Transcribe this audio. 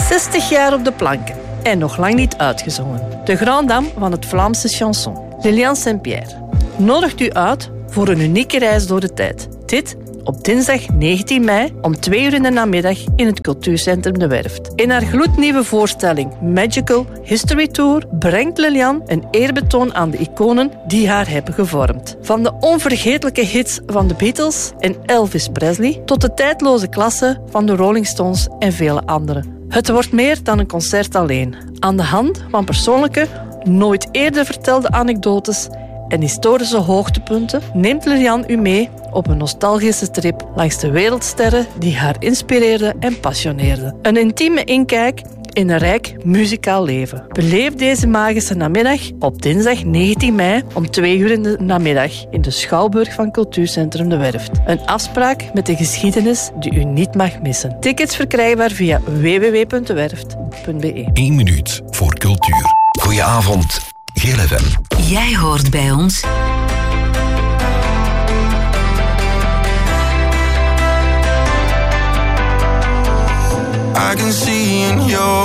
60 jaar op de planken en nog lang niet uitgezongen. De grande dame van het Vlaamse chanson, Liliane Saint-Pierre, nodigt u uit voor een unieke reis door de tijd. Dit op dinsdag 19 mei om 2 uur in de namiddag in het cultuurcentrum De Werft. In haar gloednieuwe voorstelling Magical History Tour brengt Liliane een eerbetoon aan de iconen die haar hebben gevormd. Van de onvergetelijke hits van de Beatles en Elvis Presley tot de tijdloze klasse van de Rolling Stones en vele anderen. Het wordt meer dan een concert alleen. Aan de hand van persoonlijke, nooit eerder vertelde anekdotes en historische hoogtepunten neemt Liliane u mee op een nostalgische trip langs de wereldsterren die haar inspireerden en passioneerden. Een intieme inkijk in een rijk muzikaal leven. Beleef deze magische namiddag op dinsdag 19 mei om 2 uur in de namiddag in de Schouwburg van Cultuurcentrum De Werft. Een afspraak met de geschiedenis die u niet mag missen. Tickets verkrijgbaar via www.werft.be. 1 minuut voor cultuur. Goedenavond, Geel FM. Jij hoort bij ons. I can see in your